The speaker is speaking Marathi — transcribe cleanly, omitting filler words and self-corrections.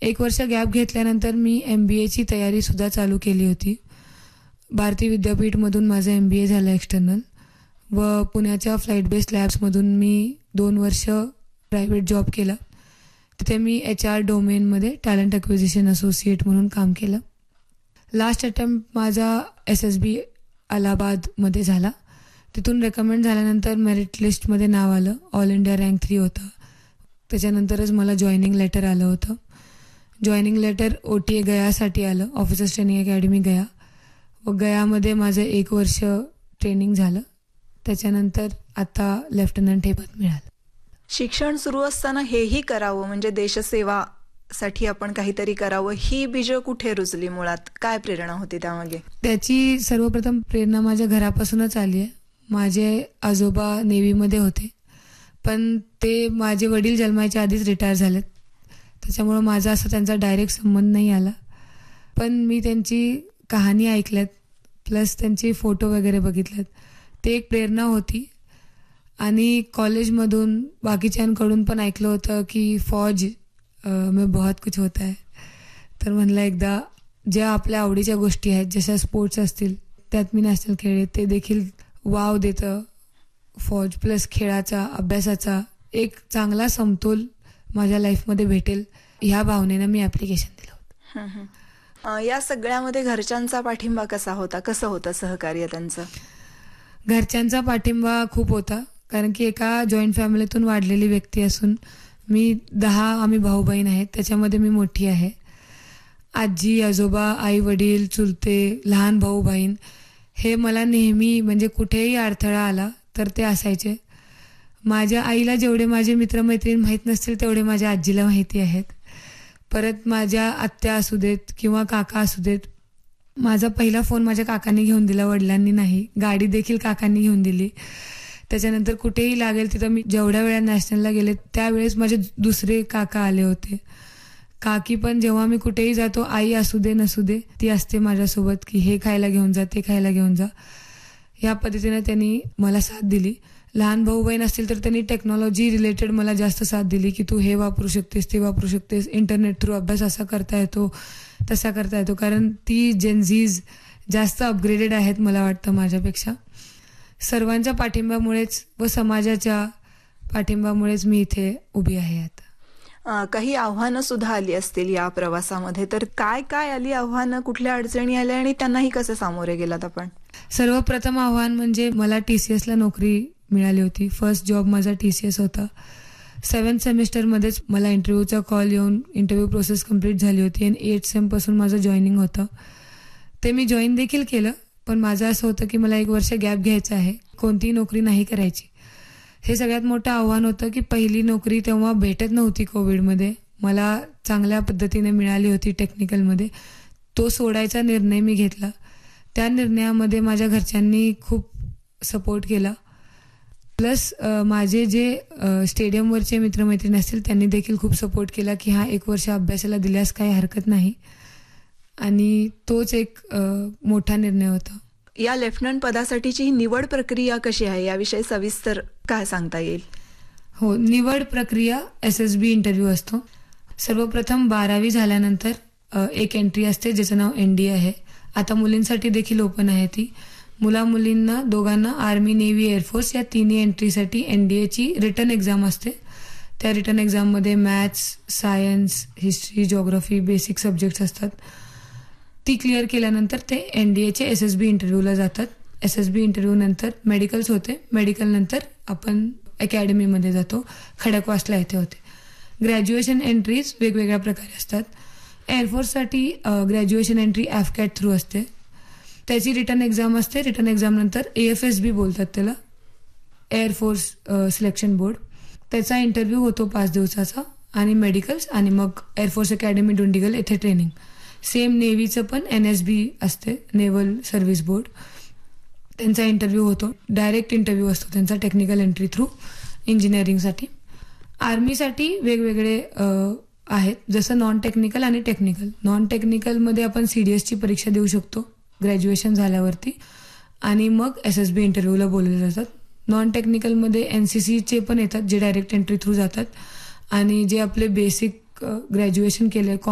1 वर्ष गॅप घेतल्यानंतर मी MBAची तयारीसुद्धा चालू केली होती. भारती विद्यापीठमधून माझं MBA झालं एक्सटर्नल व पुण्याच्या फ्लाईट बेस्ड लॅब्समधून मी 2 वर्ष प्रायव्हेट जॉब केला. तिथे मी HR डोमेनमध्ये टॅलेंट ॲक्विजिशन असोसिएट म्हणून काम केलं. लास्ट अटेम्प्ट माझा SSB अलाहाबादमध्ये झाला. तिथून रेकमेंड झाल्यानंतर मेरिट लिस्टमध्ये नाव आलं. ऑल इंडिया रँक 3 होतं. त्याच्यानंतरच मला जॉईनिंग लेटर आलं होतं. जॉईनिंग लेटर OTA गयासाठी आलं, ऑफिसर्स ट्रेनिंग अकॅडमी गया. व गयामध्ये माझं 1 वर्ष ट्रेनिंग झालं. त्याच्यानंतर आता लेफ्टनंट हे पद मिळालं. शिक्षण सुरू असताना हेही करावं म्हणजे देशसेवासाठी आपण काहीतरी करावं, ही बीजं कुठे रुजली मुळात? काय प्रेरणा होती त्यामागे? त्याची सर्वप्रथम प्रेरणा माझ्या घरापासूनच आली आहे. माझे आजोबा नेव्हीमध्ये होते, पण ते माझे वडील जन्माच्या आधीच रिटायर झालेत. त्याच्यामुळं माझा असा त्यांचा डायरेक्ट संबंध नाही आला. पण मी त्यांची कहाणी ऐकल्यात, प्लस त्यांचे फोटो वगैरे बघितलेत. ते एक प्रेरणा होती. आणि कॉलेजमधून बाकीच्यांकडून पण ऐकलं होतं की फौज में बहुत कुछ होता है. तर म्हणलं एकदा ज्या आपल्या आवडीच्या गोष्टी आहेत, जशा स्पोर्ट्स असतील, त्यात मी नॅशनल खेळले, ते देखील वाव देतं फौज. प्लस खेळाचा, अभ्यासाचा एक चांगला समतोल माझ्या लाईफमध्ये भेटेल, ह्या भावनेनं मी ॲप्लिकेशन दिलं होतं. या सगळ्यामध्ये घरच्यांचा पाठिंबा कसा होता? कसं होतं सहकार्य त्यांचं? घरच्यांचा पाठिंबा खूप होता, कारण की एका जॉईंट फॅमिलीतून वाढलेली व्यक्ती असून मी 10 आम्ही भाऊ बहीण आहेत, त्याच्यामध्ये मी मोठी आहे. आजी आजोबा, आई वडील, चुलते, लहान भाऊ बहीण हे मला नेहमी म्हणजे कुठेही अडथळा आला तर ते असायचे. माझ्या आईला जेवढे माझे मित्रमैत्रीण माहीत नसतील तेवढे माझ्या आजीला माहिती आहेत. परत माझ्या आत्या असू देत किंवा काका असू देत, माझा पहिला फोन माझ्या काकांनी घेऊन दिला, वडिलांनी नाही. गाडी देखील काकांनी घेऊन दिली. त्याच्यानंतर कुठेही लागेल तिथं मी जेवढ्या वेळा नॅशनलला गेले त्यावेळेस माझे दुसरे काका आले होते. काकी पण जेव्हा मी कुठेही जातो, आई असू दे नसू दे, ती असते माझ्यासोबत की हे खायला घेऊन जा, ते खायला घेऊन जा. ह्या पद्धतीने त्यांनी मला साथ दिली. लहान भाऊ बहीण असतील तर त्यांनी टेक्नॉलॉजी रिलेटेड मला जास्त साथ दिली की तू हे वापरू शकतेस, ते वापरू शकतेस, इंटरनेट थ्रू अभ्यास असा करता येतो, तसा करता येतो. कारण ती जेनझीज जास्त अपग्रेडेड आहेत मला वाटतं माझ्यापेक्षा. सर्वांच्या पाठिंब्यामुळेच व समाजाच्या पाठिंब्यामुळेच मी इथे उभी आहे आता. काही आव्हानं सुद्धा आली असतील या प्रवासामध्ये, तर काय काय आली आव्हानं, कुठल्या अडचणी आल्या आणि त्यांनाही कसं सामोरे गेलात आपण? सर्वप्रथम आव्हान म्हणजे मला TCSला नोकरी मिळाली होती. फर्स्ट जॉब माझा TCS होता. 7th सेमिस्टरमध्येच मला इंटरव्ह्यूचा कॉल येऊन इंटरव्ह्यू प्रोसेस कंप्लीट झाली होती आणि 8th सेमपासून माझं जॉईनिंग होतं. ते मी जॉईन देखील केलं, पण माझं असं होतं की मला 1 वर्ष गॅप घ्यायचा आहे, कोणतीही नोकरी नाही करायची. हे सगळ्यात मोठं आव्हान होतं की पहिली नोकरी तेव्हा भेटत नव्हती कोविडमध्ये. मला चांगल्या पद्धतीने मिळाली होती टेक्निकलमध्ये. तो सोडायचा निर्णय मी घेतला. त्या निर्णयामध्ये माझ्या घरच्यांनी खूप सपोर्ट केला. प्लस माझे जे स्टेडियमवरचे मित्रमैत्रिणी असतील त्यांनी देखील खूप सपोर्ट केला की हा 1 वर्ष अभ्यासाला दिल्यास काही हरकत नाही. आणि तोच एक मोठा निर्णय होता. या लेफ्टनंट पदासाठीची निवड प्रक्रिया कशी आहे याविषयी सविस्तर काय सांगता येईल? हो, निवड प्रक्रिया SSB इंटरव्ह्यू असतो. सर्वप्रथम 12वी झाल्यानंतर एक एंट्री असते ज्याचं नाव NDA आहे. आता मुलींसाठी देखील ओपन आहे ती. मुलींना दोघांना आर्मी, नेव्ही, एअरफोर्स या तिन्ही एंट्रीसाठी NDAची रिटन एक्झाम असते. त्या रिटन एक्झाममध्ये maths, science, history, geography, basic subjects असतात. ती क्लिअर केल्यानंतर ते NDAचे SSB इंटरव्ह्यूला जातात. SSB इंटरव्ह्यू नंतर मेडिकल्स होते. मेडिकल नंतर आपण अकॅडमीमध्ये जातो. खडकवासला येथे होते. ग्रॅज्युएशन एंट्रीज वेगवेगळ्या प्रकारे असतात. एअरफोर्ससाठी ग्रॅज्युएशन एंट्री AFCAT थ्रू असते. त्याची रिटर्न एक्झाम असते. रिटर्न एक्झाम नंतर AFSB बोलतात त्याला, एअरफोर्स सिलेक्शन बोर्ड. त्याचा इंटरव्ह्यू होतो 5 दिवसाचा आणि मेडिकल्स आणि मग एअरफोर्स अकॅडमी डुंडिगल येथे ट्रेनिंग. सेम नेव्हीचं पण NSB असते, नेव्हल सर्व्हिस बोर्ड. त्यांचा इंटरव्ह्यू होतो. डायरेक्ट इंटरव्ह्यू असतो त्यांचा टेक्निकल एंट्री थ्रू इंजिनिअरिंगसाठी. आर्मीसाठी वेगवेगळे आहेत, जसं नॉन टेक्निकल आणि टेक्निकल. नॉन टेक्निकलमध्ये आपण CDSची परीक्षा देऊ शकतो ग्रॅज्युएशन झाल्यावरती आणि मग SSB इंटरव्ह्यूला बोलवले जातात. नॉन टेक्निकलमध्ये NCCचे पण येतात जे डायरेक्ट एंट्री थ्रू जातात आणि जे आपले बेसिक ग्रॅज्युएशन केले